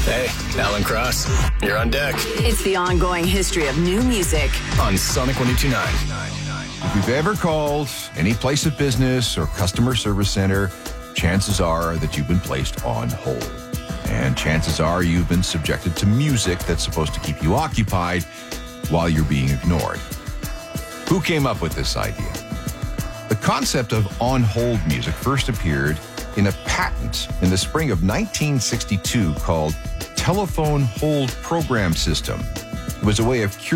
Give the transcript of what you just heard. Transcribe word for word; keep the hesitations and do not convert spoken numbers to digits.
Hey, Alan Cross, you're on deck. It's the ongoing history of new music on Sonic one oh two point nine. If you've ever called any place of business or customer service center, chances are that you've been placed on hold. And chances are you've been subjected to music that's supposed to keep you occupied while you're being ignored. Who came up with this idea? The concept of on-hold music first appeared in a patent in the spring of nineteen sixty-two called Telephone Hold Program System. It was a way of